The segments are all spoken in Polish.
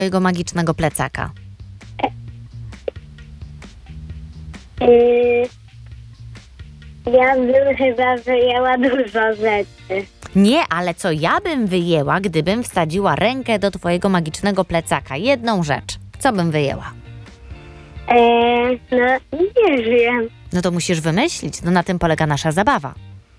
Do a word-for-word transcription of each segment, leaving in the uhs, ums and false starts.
twojego magicznego plecaka? Yy, ja bym chyba wyjęła dużo rzeczy. Nie, ale co ja bym wyjęła, gdybym wsadziła rękę do twojego magicznego plecaka? Jedną rzecz. Co bym wyjęła? Yy, no, nie wiem. No to musisz wymyślić. No na tym polega nasza zabawa.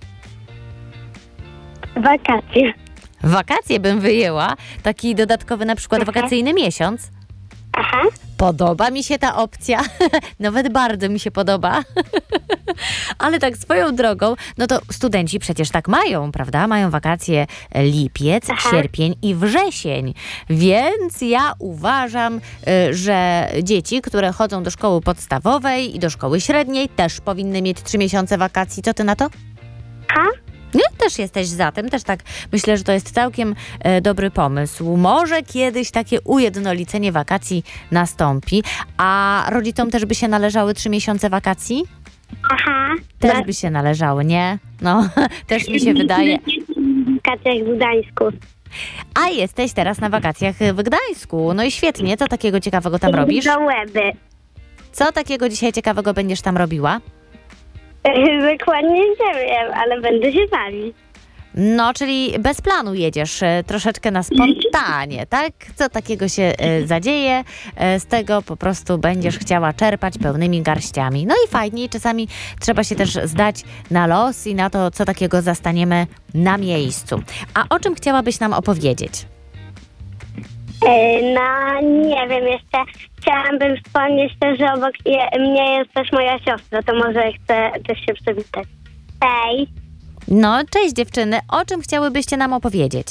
Wakacje. Wakacje bym wyjęła. Taki dodatkowy na przykład wakacyjny miesiąc. Aha. Podoba mi się ta opcja. Nawet bardzo mi się podoba. Ale tak swoją drogą, no to studenci przecież tak mają, prawda? Mają wakacje lipiec, Aha. sierpień i wrzesień. Więc ja uważam, y, że dzieci, które chodzą do szkoły podstawowej i do szkoły średniej, też powinny mieć trzy miesiące wakacji. Co ty na to? A? Nie, też jesteś za tym, też tak myślę, że to jest całkiem e, dobry pomysł. Może kiedyś takie ujednolicenie wakacji nastąpi, a rodzicom też by się należały trzy miesiące wakacji? Aha. Też Na by się należały, nie? No, też mi się wydaje. wakacjach w Gdańsku. A jesteś teraz na wakacjach w Gdańsku. No i świetnie, co takiego ciekawego tam robisz? Do Łeby. Co takiego dzisiaj ciekawego będziesz tam robiła? Dokładnie nie wiem, ale będę się bawić. No, czyli bez planu jedziesz, e, troszeczkę na spontanie, tak? Co takiego się e, zadzieje, e, z tego po prostu będziesz chciała czerpać pełnymi garściami. No i fajnie, czasami trzeba się też zdać na los i na to, co takiego zastaniemy na miejscu. A o czym chciałabyś nam opowiedzieć? E, No, nie wiem jeszcze. Chciałabym wspomnieć też, że obok je, mnie jest też moja siostra, to może chcę też się przywitać. Hej. No, cześć dziewczyny, o czym chciałybyście nam opowiedzieć?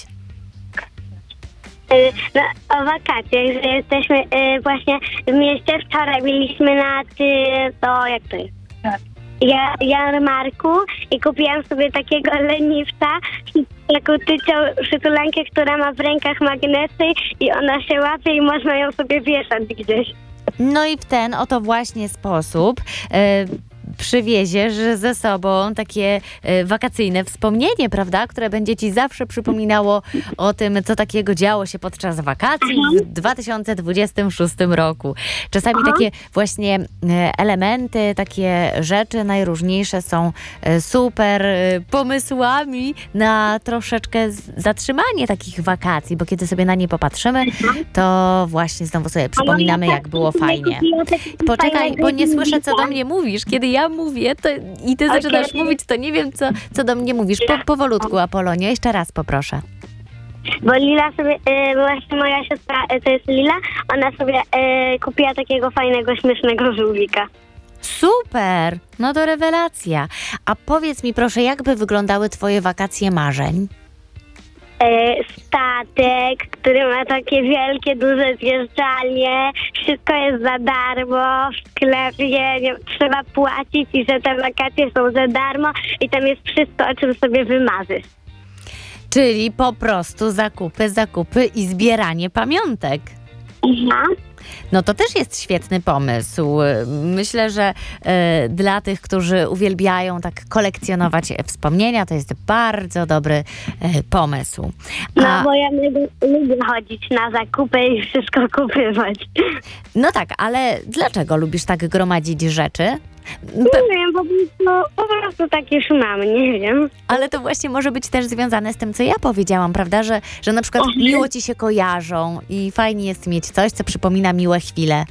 E, No, o wakacjach, że jesteśmy e, właśnie w mieście. Wczoraj byliśmy na ty, to jak to jest? Ja, jarmarku i kupiłam sobie takiego leniwca, taką tycią przytulankę, która ma w rękach magnesy i ona się łapie i można ją sobie wieszać gdzieś. No i w ten oto właśnie sposób e, przywieziesz ze sobą takie e, wakacyjne wspomnienie, prawda? Które będzie ci zawsze przypominało o tym, co takiego działo się podczas wakacji w dwa tysiące dwudziestym szóstym roku. Czasami Aha. takie właśnie e, elementy, takie rzeczy najróżniejsze są e, super e, pomysłami na troszeczkę z- zatrzymanie takich wakacji, bo kiedy sobie na nie popatrzymy, to właśnie znowu sobie przypominamy, jak było fajnie. Poczekaj, bo nie słyszę, co do mnie mówisz. Kiedy ja mówię to, i ty Okej. zaczynasz mówić, to nie wiem, co, co do mnie mówisz. Po, powolutku, Apolonio. Jeszcze raz poproszę. Bo Lila sobie, e, właśnie moja siostra, e, to jest Lila, ona sobie e, kupiła takiego fajnego, śmiesznego żółwika. Super! No to rewelacja. A powiedz mi proszę, jakby wyglądały twoje wakacje marzeń? E, statek, który ma takie wielkie, duże zjeżdżalnie, wszystko jest za darmo, w sklepie nie trzeba płacić i że te wakacje są za darmo i tam jest wszystko, o czym sobie wymarzysz. Czyli po prostu zakupy, zakupy i zbieranie pamiątek. Aha. No to też jest świetny pomysł. Myślę, że e, dla tych, którzy uwielbiają tak kolekcjonować wspomnienia, to jest bardzo dobry e, pomysł. No A, bo ja lubię, lubię chodzić na zakupy i wszystko kupywać. no tak, ale dlaczego lubisz tak gromadzić rzeczy? Pe- Nie wiem, po prostu, po prostu tak już mam, nie wiem. ale to właśnie może być też związane z tym, co ja powiedziałam, prawda? Że, że na przykład miło ci się kojarzą i fajnie jest mieć coś, co przypomina miłe chwile.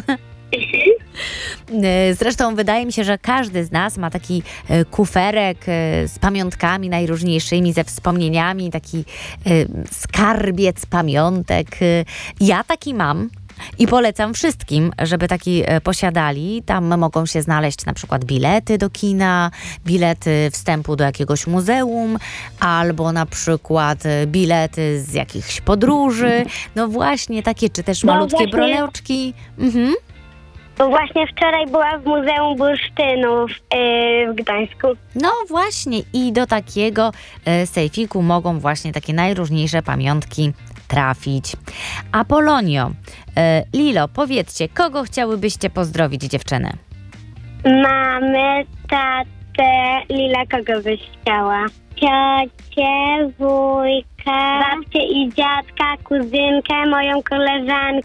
Zresztą wydaje mi się, że każdy z nas ma taki e, kuferek e, z pamiątkami najróżniejszymi, ze wspomnieniami, taki e, skarbiec pamiątek. E, Ja taki mam. I polecam wszystkim, żeby taki e, posiadali. Tam mogą się znaleźć na przykład bilety do kina, bilety wstępu do jakiegoś muzeum, albo na przykład e, bilety z jakichś podróży. No właśnie takie, czy też No malutkie właśnie. brolełczki. Mhm. Bo właśnie wczoraj była w Muzeum Bursztynów yy, w Gdańsku. No właśnie i do takiego e, sejfiku mogą właśnie takie najróżniejsze pamiątki trafić. Apolonio, e, Lilo, powiedzcie, kogo chciałybyście pozdrowić, dziewczyny? Mamy, tatę, Lila, kogo byś chciała? ciocię, wujka, babcię i dziadka, kuzynkę, moją koleżankę